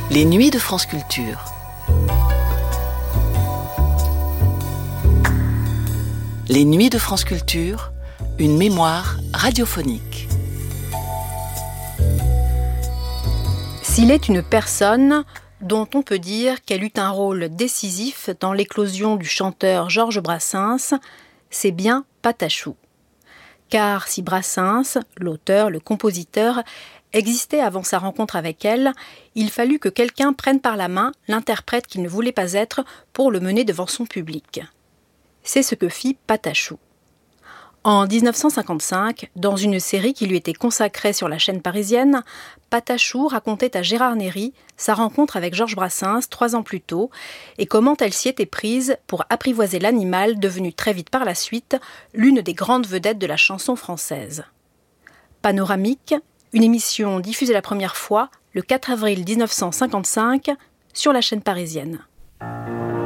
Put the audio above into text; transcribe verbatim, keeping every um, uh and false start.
Les nuits de France Culture. Les nuits de France Culture, une mémoire radiophonique. S'il est une personne dont on peut dire qu'elle eut un rôle décisif dans l'éclosion du chanteur Georges Brassens, c'est bien Patachou. Car si Brassens, l'auteur, le compositeur, existait avant sa rencontre avec elle, il fallut que quelqu'un prenne par la main l'interprète qu'il ne voulait pas être pour le mener devant son public. C'est ce que fit Patachou. En dix-neuf cent cinquante-cinq, dans une série qui lui était consacrée sur la chaîne parisienne, Patachou racontait à Gérard Néry sa rencontre avec Georges Brassens trois ans plus tôt et comment elle s'y était prise pour apprivoiser l'animal devenu très vite par la suite l'une des grandes vedettes de la chanson française. Panoramique, une émission diffusée la première fois le quatre avril dix-neuf cent cinquante-cinq sur la chaîne parisienne.